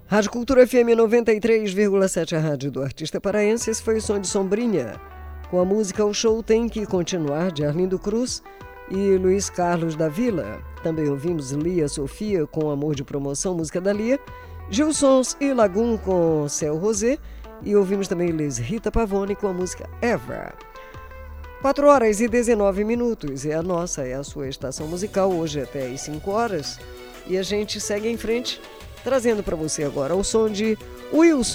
Rádio Cultura FM 93,7, a rádio do artista paraense. Esse foi o som de Sombrinha, com a música O Show Tem Que Continuar, de Arlindo Cruz e Luiz Carlos da Vila. Também ouvimos Lia Sofia com Amor de Promoção, música da Lia, Gilsons e Lagum com Céu Rosé, e ouvimos também Liz Rita Pavone com a música Ever. 4h19, é a sua estação musical, hoje até às 5 horas, e a gente segue em frente, trazendo para você agora o som de Wilson.